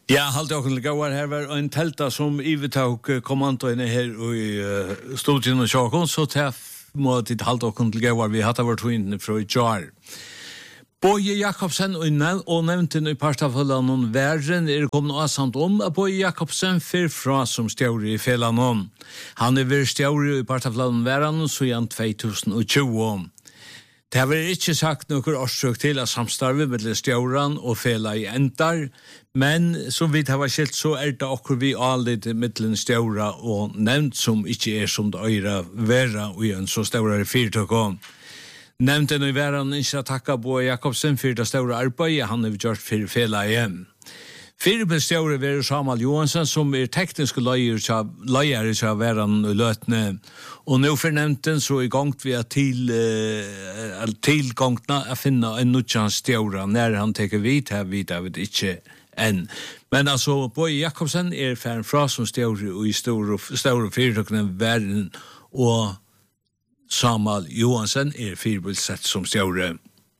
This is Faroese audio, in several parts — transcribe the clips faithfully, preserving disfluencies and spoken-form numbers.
Ja, halt och det går här var en tälta som ivetog kommandoen här i uh, studion och Charkon så tar mot det halt och det går vi hade varit in från Jar. Boje Jakobsen og, nev og nevnte i parstafallet noen verden er kommet avsamt om at Boje Jakobsen fyr fra som stjåre i Felanon. Han er vært stjåre i parstafallet noen verden så igjen två tusen tjugo. Det har vært ikke sagt noen årsøk til at samstarve med stjåren og Fela i endar, men som vi har skilt så er det akkur vi allit mittlen stjåre og nevnt som ikke er som det øyre vera og igjen så stjåre fyrtøkken. Nevnte nu væran ikke å takke Boje Jakobsen for det store arbeidet han har gjort for Fela hjem. Fire bestjåre var Samuel Johansen som er teknisk leier til væran og løtene. Og nå fornevnte så i gang vi er til, uh, tilgangene å finne en nødvendig stjåre når han teker vidt her vidt jeg vet ikke enn. Men altså Boje Jakobsen er ferdig fra som stjåre og i store, store fyrtøkene verden og Samuel Johansen er fyrbildsett som stjåre.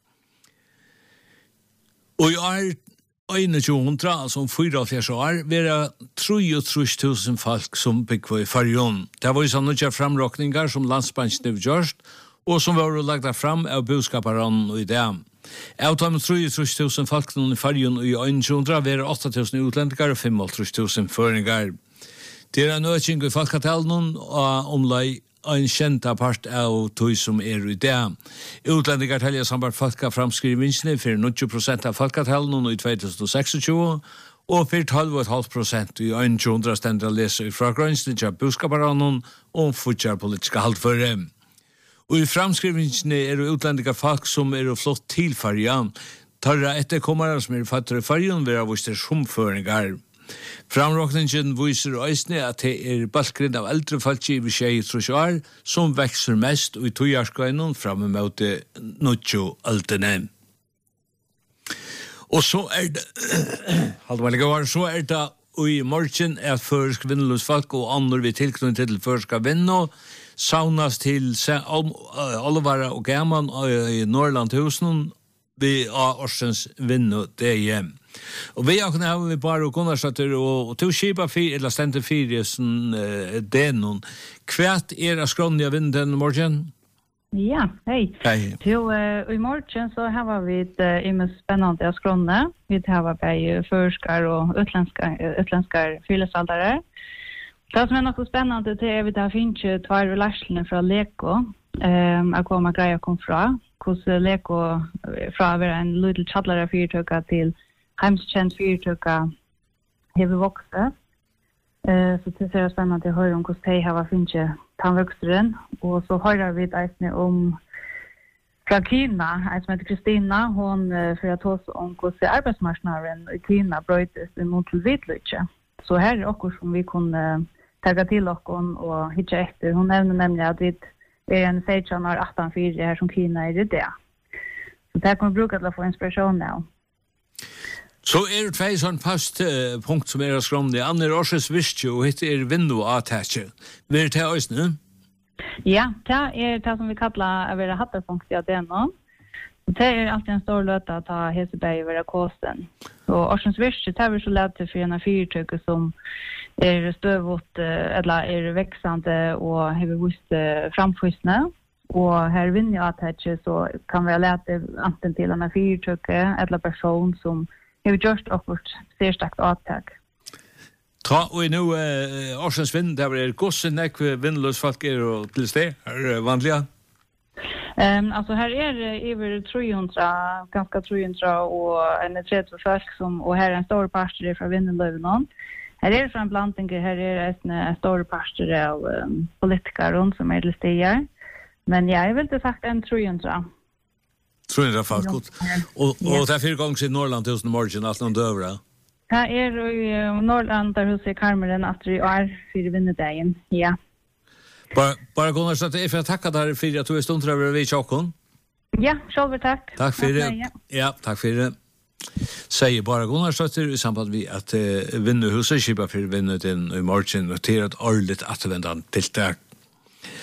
Og i år tjugo hundra, altså om fyra år, vi er treogtrýss tusen folk som bygger i Färjön. Det var jo sånne ikke framråkninger som landsbanken har gjort, og som var lagt fram av budskaperen og i det. Av de treogtrýss tusen folk i Färjön i tjugo hundra, vi er åtta tusen utlendingar og femogtrýss tusen føringar. Det er en økning i folketallen og omlai en kjent part av tog som er i det. Utlendingar telja sambart folka framskrivingene for nittio prosent av folketallen i två tusen tjugosex og for tolv komma fem prosent i tjugo hundra stendur å lese fra grønnsene til buskaparanen og fortsatt politiske haltføre. Og i framskrivingene er utlendingar folk som er flott til Färjön. Tarra etterkommere som er fattere i Färjön vil ha vist sjumføringar. Framråkningen viser øysene at det er balkgrinn av eldre folk i tjugotre år som vekser mest og i togjørskøynen fremme mot nittio alderne. Og så er det så er det og i morgen er førsk vinnløsfolk og andre vi tilknyttet til førsk av vinner saunas til Olvara og Gaman i Norrlandhusen vi av årsens vinner det hjem. Og vi har kunnet vi bare og Gunnarsdatter og to skipa fyr, eller stendte fyr sånn uh, det noen. Kvært er av skrånne av vinden denne morgen? Ja, hei. Hei. Til, uh, I morgen så har vi et uh, mest spennende av skrånne. Vi har bare førskar og utländska fyllesaldare. Det som er noe spennende til er vi har finnet tvær relasjoner fra Leko. Um, jeg kommer greia kom fra. Hvordan Leko fra å være en liten tjadlare fyrtøkka til hemskjent fyrtøkka hever vokse. Uh, så det er spennende å høre om hvordan de har finnet tannvøksteren. Og så hører vi eisne om fra Kina, en som heter Kristina. Hun uh, for å ta oss om hvordan arbeidsmarknaden i Kina brøytes mot til hvitløyke. Så her er det som vi kunne uh, ta til oss og hitje etter. Hun nevner nemlig at vi er en sexton år arton fyra her som Kina er i det. Så det kan vi bruke til å få inspiration nå. Så er det tvei sånn fast uh, punkt som er skråmende. Anne er årsens visst og hitt er vindu-attache. Vil det ta oss nå? Ja, det er det som vi kallar å være hattepunkt i det nå. Det er alltid en stor løte å ta Heseberg og være kosten. Og årsens visst, det er vi så lett for en fyrtøkke som er støvått, eller er växande og har vist framfysne. Og her vinner jeg at det så kan vi lete enten til en fyrtøkke eller person som har gjort oppvart særstakt avtak. Ta, og nå eh, årsens vind, det er gossen ekve vindløsfolk er og til sted, er vanlige? Um, alltså här är det över trehundra, ganska trehundra och en trettio folk som och här är en stor pastor från Vindelöven. Här är det från blandning, här är det en stor pastor av um, politiker som är till stigar. Men jag vill inte sagt en trehundra. trehundra folk gott. Och och det är fyra gånger i Norrland tusen morgon att någon dövra. Här är i Norrland där hos Karmelen att det är för vinnerdagen. Ja. Bara bara Gunnar så att jag får tacka där för att du är stund över vi Chokon. Ja, själv tack. Tack för det. Ja. ja, tack för det. Säger bara Gunnar så att i samband med att uh, vinna huset skipa för vinna den i morgon och till att ordligt att vända till det.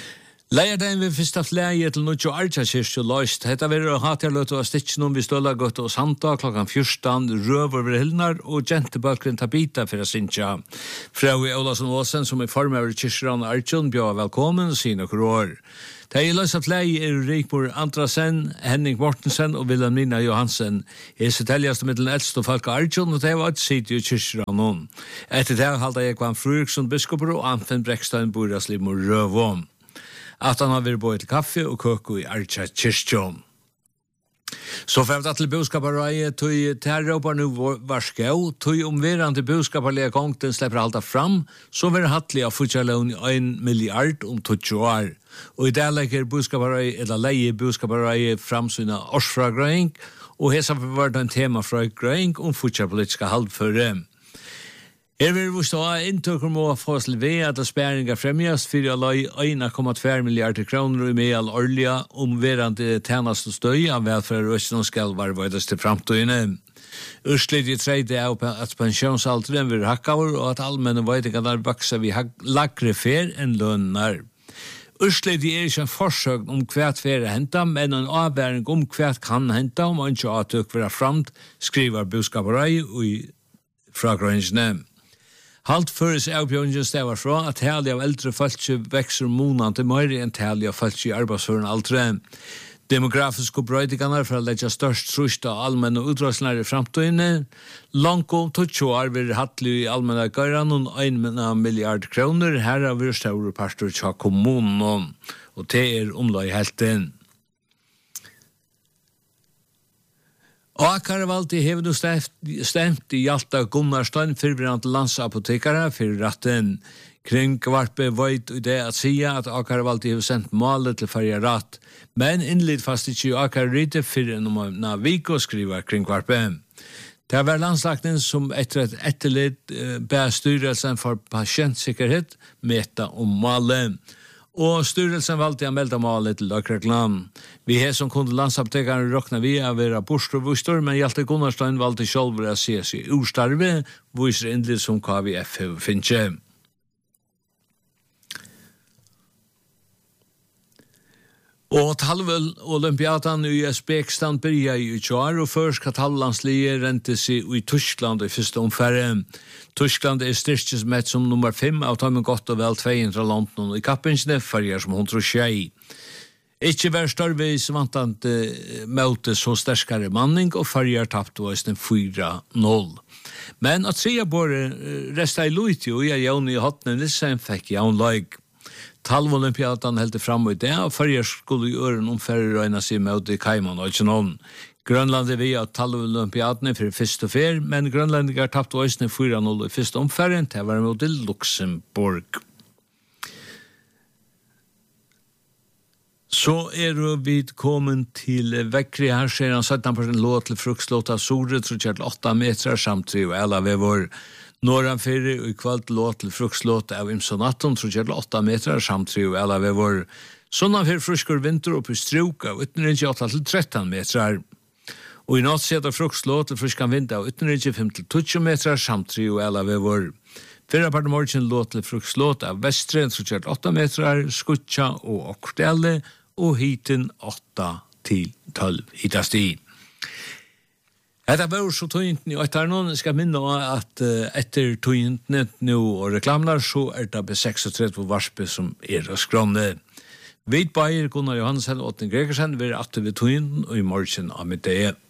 Leierdagen vi fyrsta flæge til Nuttjo Arja kyrkje løst. Hetta vil ha hatt jeg løt å stitchen om vi ståla godt og santa klokkan fjørstan, røver over Hilnar og gentebøkren Tabita for å sinja. Frau Olasen Åsen som er form over kyrkjeran Arjun bjør velkommen og sin okkur år. Det er løst flæge er Rikmor Andrasen, Henning Mortensen og Wilhelmina Johansen. Jeg er telljast mittelen eldst og folk av Arjun og det var et sidig kyrkjeran noen. Etter det halda jeg kvann Frurikson biskoper og Anfen Brekstein Boraslim og Røvom. At han har vært både til kaffe og køko i Arja kyrkjom. Så for at til boskapareie, tog terrobar nu var skau, tog omverande boskaparlige kongten slipper halda fram, så var hattelig av futsalån i en milliard om tjugo år. Og i dag legger boskapareie, eller leie boskapareie framsyna årsfragrøying, og hesa var det en tema fra grøying om futsalpolitiska halvføre. Her vil vi stå av inntøkker må få oss ved at spæringa fremjast for å løy en komma två milliarder kroner i meal årlige omverande tjenest og støy av velferd og ikke skal være vøydes til fremtøyene. Urslit i tredje er at pensjonsalderen vil hakkaver og at allmenne vøydinger vokser vi lagre fer enn lønner. Urslit er ikke en forsøk om hvert fer er hentet, men en avbæring om hvert kan hentet om man ikke avtøk være fremt, skriver boskaparei fra grønnsene. Halt føres avbjørningen stevar fra at tali av eldre folk vekser måneden til mer enn tali av folk i arbeidsføren aldre. Demografiske brøydigene for å legge størst trusht av allmenne utdragslærer i fremtøyene. Langt om tjugo år vil hattelig i allmenne gøyren og en milliard kroner. Her har vi større pastor til kommunen, og det er omløy helt inn. Akarvaldi hefur nu stemt i Hjalta Gunnarstein fyrirbrand landsapotekare fyrir ratten. Kringvarpe veit i det at sia at Akarvaldi hefur sendt malet til farja ratt, men innlid fast ikkje Akarrite fyrir enn om Naviko skriver Kringvarpe. Det var landslagten som etter et etterlid eh, ber styrelsen for pasientsikkerhet meta om malet. Og styrelsen valgte å melde malet til Løkreklam. Vi har som kunde landsaptekaren råkna vi av vera bostorvustor, men Hjalte Gunnarstein valgte selv å se seg urstarve, viser endelig som K V F finnkje. Og talvel-olympiadan i Uzbekistan byrja i utjår, og først skal tallandslige rente seg i Tyskland i første omfære. Tyskland er styrkjes med som nummer fem, av tar med godt og vel två hundra London i kappingsne, farger som hundra tjei. Ikke vær større i svantant møte så sterskare manning, og farger tapt var fyra noll. Men at sida bare resta i Luiti, og jeg jaun i hotne Nissen fikk jaun laig. Talvolympiadan heldte fram i det, og farger skulle i øren omfærre røyna seg møte i Kaiman og ikke noen. Grønland er vi av talvolympiadene for første fer, men grønlandinger tapt øysene fyra noll i første omfæren til å være mot Luxemburg. Så er vi kommet til vekkri her, ser han sytten prosent låt til frukslåt av Sore, tror jeg til åtta meter, samtidig og alle ved vår norranfyrir og i kvalt låt til frukslåt av Imsonaton, tror jeg til åtta meter, samtidig og alle ved vår sonnanfyrir fruskor vinter opp i struk av åtta til tretton meter. Og i natt sett av frukslåt til fruskan vind av fem til tjugo meter, samtidig og alle ved vår Fyrra part morgen låt til frukslåt av Vestre, tror jeg til åtta meter, Skutja og Okordelle, og hiten åtta til tolv hitasti. Hetta var så tøyntni og etter noen skal minne at uh, etter tøyntni nå og reklamnar så er det på trettiosex varspe som er å skrånne. Vid Bayer, Gunnar Johansen og Åtten Gregersen vil at vi tøyntni og i morgen av mitt det.